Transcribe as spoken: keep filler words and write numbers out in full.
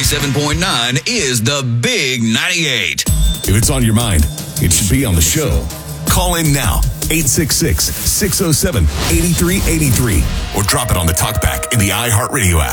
ninety-seven point nine is the Big ninety-eight. If it's on your mind, it should be on the show. Call in now, eight six six, six oh seven, eight three eight three, or drop it on the talkback in the iHeartRadio app.